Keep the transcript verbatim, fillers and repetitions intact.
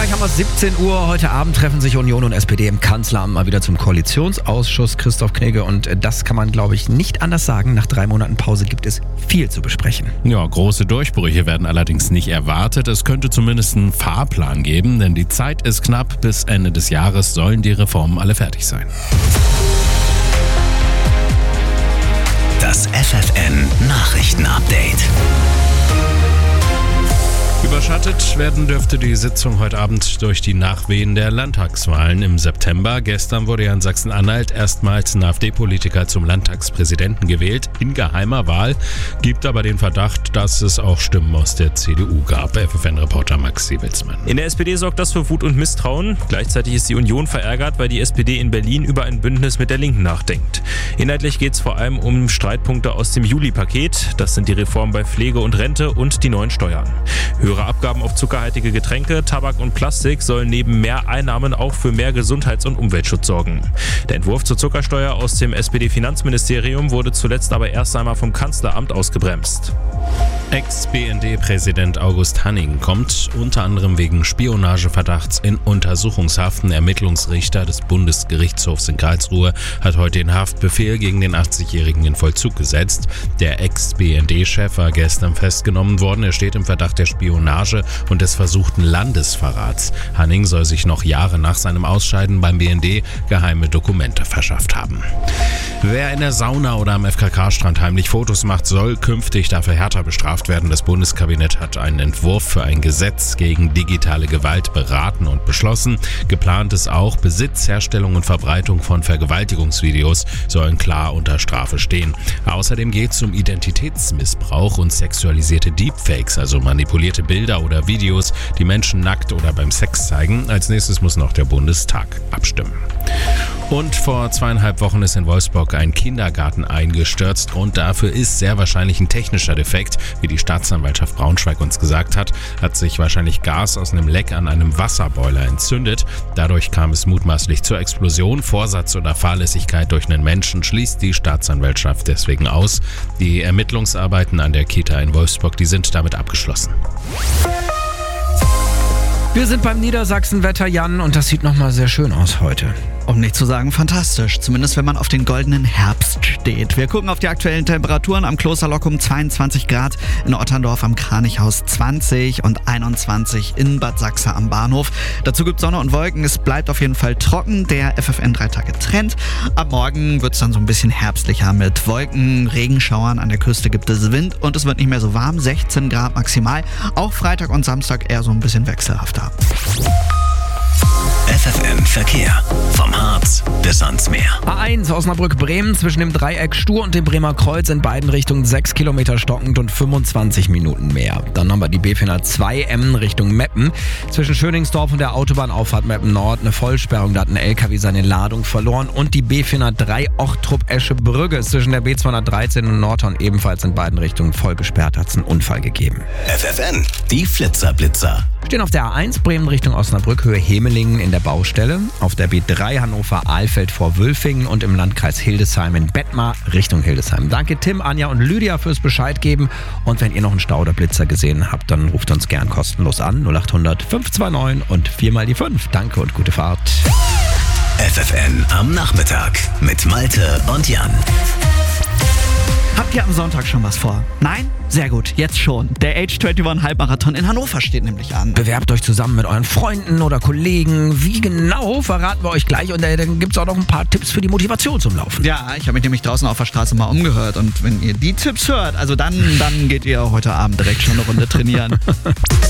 Gleich haben wir siebzehn Uhr. Heute Abend treffen sich Union und S P D im Kanzleramt mal wieder zum Koalitionsausschuss. Christoph Knigge, und das kann man, glaube ich, nicht anders sagen. Nach drei Monaten Pause gibt es viel zu besprechen. Ja, große Durchbrüche werden allerdings nicht erwartet. Es könnte zumindest einen Fahrplan geben, denn die Zeit ist knapp. Bis Ende des Jahres sollen die Reformen alle fertig sein. Das F F N Nachrichten-Update. Überschattet werden dürfte die Sitzung heute Abend durch die Nachwehen der Landtagswahlen im September. Gestern wurde ja in Sachsen-Anhalt erstmals ein AfD-Politiker zum Landtagspräsidenten gewählt. In geheimer Wahl, gibt aber den Verdacht, dass es auch Stimmen aus der C D U gab. F F N-Reporter Max Siebelsmann. In der S P D sorgt das für Wut und Misstrauen. Gleichzeitig ist die Union verärgert, weil die S P D in Berlin über ein Bündnis mit der Linken nachdenkt. Inhaltlich geht es vor allem um Streitpunkte aus dem Juli-Paket. Das sind die Reformen bei Pflege und Rente und die neuen Steuern. Höhere Abgaben auf zuckerhaltige Getränke, Tabak und Plastik sollen neben mehr Einnahmen auch für mehr Gesundheits- und Umweltschutz sorgen. Der Entwurf zur Zuckersteuer aus dem S P D-Finanzministerium wurde zuletzt aber erst einmal vom Kanzleramt ausgebremst. Ex-B N D-Präsident August Hanning kommt unter anderem wegen Spionageverdachts in Untersuchungshaft. Ein Ermittlungsrichter des Bundesgerichtshofs in Karlsruhe hat heute den Haftbefehl gegen den achtzigjährigen in Vollzug gesetzt. Der Ex-B N D-Chef war gestern festgenommen worden. Er steht im Verdacht der Spionage und des versuchten Landesverrats. Hanning soll sich noch Jahre nach seinem Ausscheiden beim B N D geheime Dokumente verschafft haben. Wer in der Sauna oder am F K K-Strand heimlich Fotos macht, soll künftig dafür härter bestraft werden. Das Bundeskabinett hat einen Entwurf für ein Gesetz gegen digitale Gewalt beraten und beschlossen. Geplant ist auch, Besitz, Herstellung und Verbreitung von Vergewaltigungsvideos sollen klar unter Strafe stehen. Außerdem geht es um Identitätsmissbrauch und sexualisierte Deepfakes, also manipulierte Bilder oder Videos, die Menschen nackt oder beim Sex zeigen. Als nächstes muss noch der Bundestag abstimmen. Und vor zweieinhalb Wochen ist in Wolfsburg ein Kindergarten eingestürzt. Grund dafür ist sehr wahrscheinlich ein technischer Defekt. Wie die Staatsanwaltschaft Braunschweig uns gesagt hat, hat sich wahrscheinlich Gas aus einem Leck an einem Wasserboiler entzündet. Dadurch kam es mutmaßlich zur Explosion. Vorsatz oder Fahrlässigkeit durch einen Menschen schließt die Staatsanwaltschaft deswegen aus. Die Ermittlungsarbeiten an der Kita in Wolfsburg, die sind damit abgeschlossen. Wir sind beim Niedersachsenwetter, Jan, und das sieht nochmal sehr schön aus heute. Um nicht zu sagen fantastisch, zumindest wenn man auf den goldenen Herbst steht. Wir gucken auf die aktuellen Temperaturen. Am Klosterlokum zweiundzwanzig Grad, in Otterndorf am Kranichhaus zwanzig und einundzwanzig in Bad Sachse am Bahnhof. Dazu gibt es Sonne und Wolken. Es bleibt auf jeden Fall trocken. Der F F N drei Tage Trend. Ab morgen wird es dann so ein bisschen herbstlicher mit Wolken, Regenschauern. An der Küste gibt es Wind und es wird nicht mehr so warm. sechzehn Grad maximal. Auch Freitag und Samstag eher so ein bisschen wechselhafter. F F N Verkehr. Vom Harz bis ans Meer. A eins Osnabrück-Bremen zwischen dem Dreieck Stur und dem Bremer Kreuz in beiden Richtungen sechs Kilometer stockend und fünfundzwanzig Minuten mehr. Dann haben wir die B vierhundertzwei Emmen Richtung Meppen. Zwischen Schöningsdorf und der Autobahnauffahrt Meppen Nord eine Vollsperrung. Da hat ein L K W seine Ladung verloren. Und die B vierhundertdrei Ochtrup-Eschebrügge zwischen der B zweihundertdreizehn und Nordhorn ebenfalls in beiden Richtungen voll gesperrt. Hat es einen Unfall gegeben. F F N, die Flitzer-Blitzer. Stehen auf der A eins Bremen Richtung Osnabrück, Höhe Hemelingen in der Baustelle. Auf der B drei Hannover-Ahlfeld vor Wülfingen und im Landkreis Hildesheim in Bettmar Richtung Hildesheim. Danke Tim, Anja und Lydia fürs Bescheid geben. Und wenn ihr noch einen Stau oder Blitzer gesehen habt, dann ruft uns gern kostenlos an. null acht hundert fünf zwei neun und vier mal die fünf. Danke und gute Fahrt. F F N am Nachmittag mit Malte und Jan. Habt ihr am Sonntag schon was vor? Nein? Sehr gut, jetzt schon. Der Age einundzwanzig Halbmarathon in Hannover steht nämlich an. Bewerbt euch zusammen mit euren Freunden oder Kollegen. Wie genau, verraten wir euch gleich. Und äh, dann gibt es auch noch ein paar Tipps für die Motivation zum Laufen. Ja, ich habe mich nämlich draußen auf der Straße mal umgehört. Und wenn ihr die Tipps hört, also dann, dann geht ihr heute Abend direkt schon eine Runde trainieren.